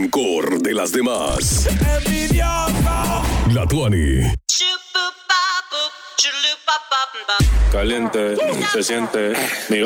rencor de las demás. La Tuani. Caliente, se siente.